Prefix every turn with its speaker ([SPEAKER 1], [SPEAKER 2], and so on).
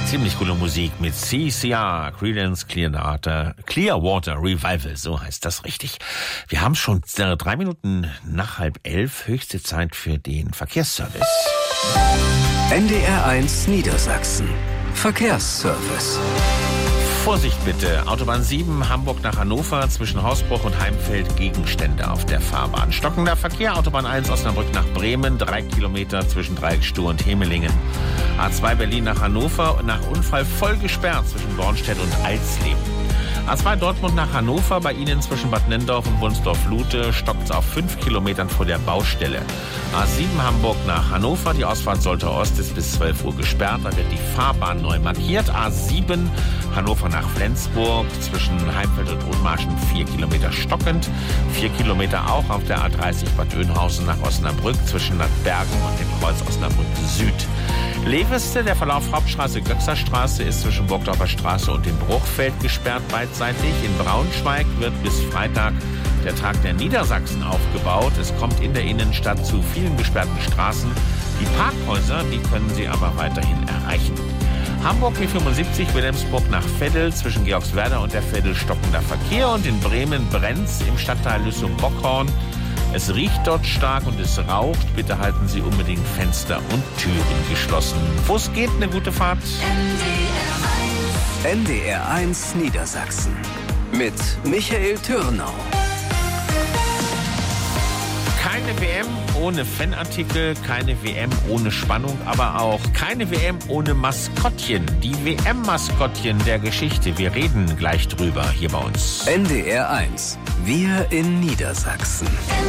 [SPEAKER 1] Ziemlich coole Musik mit CCR, Creedence Clearwater Revival, so heißt das richtig. Wir haben schon 3 Minuten nach 10:30, höchste Zeit für den Verkehrsservice.
[SPEAKER 2] NDR 1 Niedersachsen. Verkehrsservice.
[SPEAKER 1] Vorsicht bitte, Autobahn 7, Hamburg nach Hannover, zwischen Hausbruch und Heimfeld Gegenstände auf der Fahrbahn. Stockender Verkehr, Autobahn 1 Osnabrück nach Bremen, 3 Kilometer zwischen Dreiecksstuh und Hemelingen. A2 Berlin nach Hannover, nach Unfall voll gesperrt zwischen Bornstedt und Alsleben. A2 Dortmund nach Hannover, bei Ihnen zwischen Bad Nenndorf und Wunsdorf-Lute stockt es auf 5 Kilometern vor der Baustelle. A7 Hamburg nach Hannover, die Ausfahrt Soltau Ost ist bis 12 Uhr gesperrt, da wird die Fahrbahn neu markiert. A7 Hannover nach Flensburg, zwischen Heimfeld und Ohnmarschen 4 Kilometer stockend. 4 Kilometer auch auf der A30 Bad Oeynhausen nach Osnabrück, zwischen Bergen und dem Kreuz Osnabrück Süd. Leveste, der Verlauf Hauptstraße Göxerstraße ist zwischen Burgdorfer Straße und dem Bruchfeld gesperrt beidseitig. In Braunschweig wird bis Freitag der Tag der Niedersachsen aufgebaut. Es kommt in der Innenstadt zu vielen gesperrten Straßen. Die Parkhäuser, die können Sie aber weiterhin erreichen. Hamburg B75 Wilhelmsburg nach Veddel, zwischen Georgswerda und der Veddel stockender Verkehr. Und in Bremen Brenz im Stadtteil Lüssum-Bockhorn. Es riecht dort stark und es raucht. Bitte halten Sie unbedingt Fenster und Türen geschlossen. Wo es geht, eine gute Fahrt.
[SPEAKER 2] NDR 1 Niedersachsen. Mit Michael Türnau.
[SPEAKER 1] Keine WM ohne Fanartikel, keine WM ohne Spannung, aber auch keine WM ohne Maskottchen. Die WM-Maskottchen der Geschichte. Wir reden gleich drüber hier bei uns.
[SPEAKER 2] NDR 1. Wir in Niedersachsen.